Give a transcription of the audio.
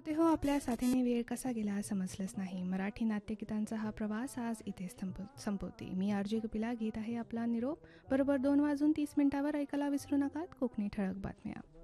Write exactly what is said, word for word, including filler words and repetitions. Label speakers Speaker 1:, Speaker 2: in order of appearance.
Speaker 1: श्रोते हो, आपल्या साथीने वेळ कसा गेला समजलंच नाही. मराठी नाट्यगीतांचा हा प्रवास आज इथेच संप संपवते. मी आरजे कपिला घेत आहे आपला निरोप. बरोबर दोन वाजून तीस मिनिटावर ऐकायला विसरू नका कोकणी ठळक बातम्या.